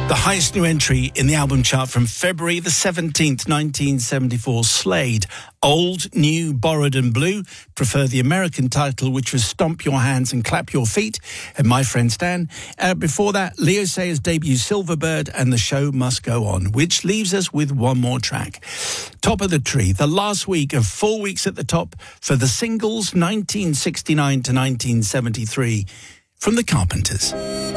The highest new entry in the album chart from February the 17th, 1974, Slade. Old, New, Borrowed and Blue. Prefer the American title, which was Stomp Your Hands and Clap Your Feet, and My Friend Stan. Before that, Leo Sayers' debut Silverbird and The Show Must Go On, which leaves us with one more track. Top of the Tree, the last week of 4 weeks at the top for the singles 1969 to 1973 from the Carpenters.